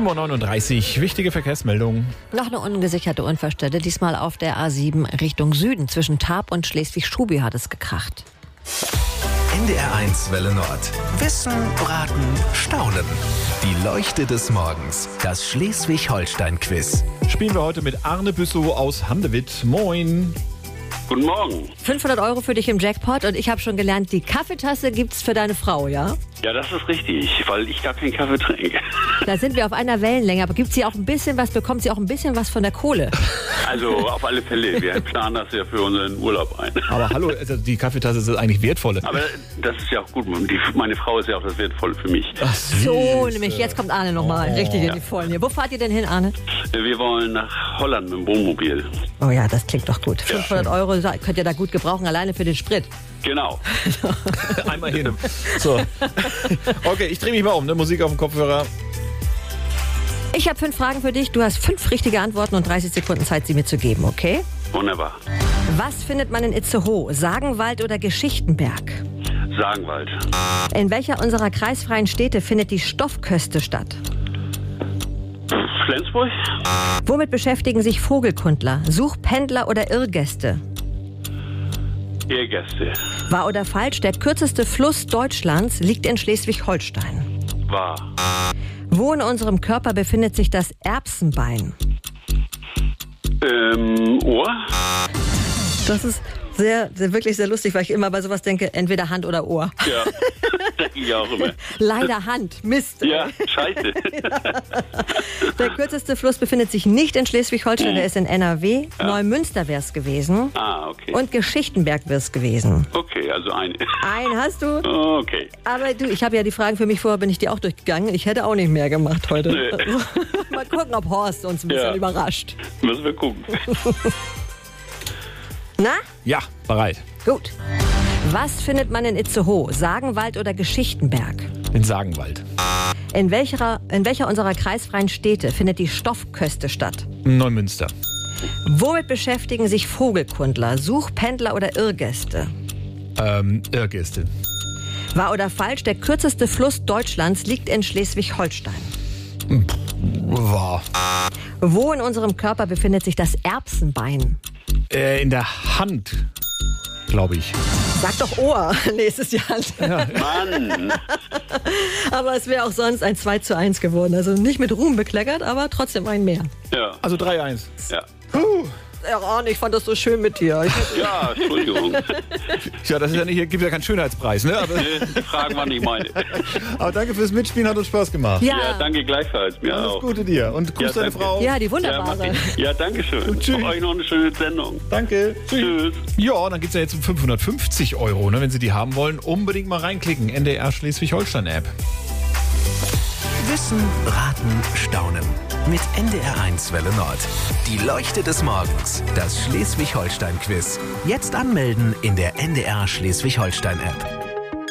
7.39 Uhr, wichtige Verkehrsmeldung. Noch eine ungesicherte Unfallstelle, diesmal auf der A7 Richtung Süden. Zwischen Tarp und Schleswig-Schubi hat es gekracht. NDR1 Welle Nord. Wissen, Raten, Staunen. Die Leuchte des Morgens. Das Schleswig-Holstein-Quiz. Spielen wir heute mit Arne Büssow aus Handewitt. Moin. Guten Morgen. 500 € für dich im Jackpot und ich habe schon gelernt, die Kaffeetasse gibt's für deine Frau, ja? Ja, das ist richtig, weil ich gar keinen Kaffee trinke. Da sind wir auf einer Wellenlänge, aber gibt sie auch ein bisschen was, bekommt sie auch ein bisschen was von der Kohle? Also auf alle Fälle, wir planen das ja für unseren Urlaub ein. Aber hallo, also die Kaffeetasse ist eigentlich wertvolle. Aber das ist ja auch gut, meine Frau ist ja auch das Wertvolle für mich. Ach, So, nämlich jetzt kommt Arne nochmal richtig in die Vollen hier. Wo fahrt ihr denn hin, Arne? Wir wollen nach Holland mit dem Wohnmobil. Oh ja, das klingt doch gut. 500 € könnt ihr da gut gebrauchen, alleine für den Sprit. Genau. Einmal hin. So. Okay, ich drehe mich mal um, ne? Musik auf dem Kopfhörer. Ich habe 5 Fragen für dich. Du hast 5 richtige Antworten und 30 Sekunden Zeit, sie mir zu geben, okay? Wunderbar. Was findet man in Itzehoe? Sagenwald oder Geschichtenberg? Sagenwald. In welcher unserer kreisfreien Städte findet die Stoffköste statt? Flensburg? Womit beschäftigen sich Vogelkundler? Suchpendler oder Irrgäste? Ehrgäste. Wahr oder falsch? Der kürzeste Fluss Deutschlands liegt in Schleswig-Holstein. Wahr. Wo in unserem Körper befindet sich das Erbsenbein? Ohr? Das ist wirklich sehr lustig, weil ich immer bei sowas denke, entweder Hand oder Ohr. Ja, denke ich auch immer. Leider Hand, Mist. Ja, scheiße. Der kürzeste Fluss befindet sich nicht in Schleswig-Holstein, der ist in NRW. Ja. Neumünster wäre es gewesen. Ah, okay. Und Geschichtenberg wäre es gewesen. Okay, also eine. Einen hast du? Okay. Aber du, ich habe ja die Fragen für mich vorher, bin ich die auch durchgegangen. Ich hätte auch nicht mehr gemacht heute. Nee. Mal gucken, ob Horst uns ein bisschen überrascht. Müssen wir gucken. Na? Ja, bereit. Gut. Was findet man in Itzehoe? Sagenwald oder Geschichtenberg? In Sagenwald. In welcher unserer kreisfreien Städte findet die Stoffköste statt? Neumünster. Womit beschäftigen sich Vogelkundler? Suchpendler oder Irrgäste? Irrgäste. Wahr oder falsch? Der kürzeste Fluss Deutschlands liegt in Schleswig-Holstein. Wahr. Wo in unserem Körper befindet sich das Erbsenbein? In der Hand, glaube ich. Sag doch Ohr. Nee, es ist die Hand. Ja. Mann. Aber es wäre auch sonst ein 2:1 geworden. Also nicht mit Ruhm bekleckert, aber trotzdem ein mehr. Ja. Also 3-1. Ja. Ja, Arne, ich fand das so schön mit dir. Ja, Entschuldigung. Ja, das ist ja nicht, hier gibt ja keinen Schönheitspreis, ne? Aber, Die Fragen waren nicht meine. aber danke fürs Mitspielen, hat uns Spaß gemacht. Ja, Ja, danke gleichfalls. Mir Alles auch. Gute dir. Und grüß deine danke. Frau. ja, die Ja, wunderbare. mach ich. Ja, danke schön. Tschüss. Euch noch eine schöne Sendung. Danke. Tschüss. Ja, dann geht's ja jetzt um 550 €, ne? Wenn Sie die haben wollen, unbedingt mal reinklicken. NDR Schleswig-Holstein-App. Wissen, Raten, Staunen. Mit NDR1 Welle Nord. Die Leuchte des Morgens. Das Schleswig-Holstein-Quiz. Jetzt anmelden in der NDR Schleswig-Holstein-App.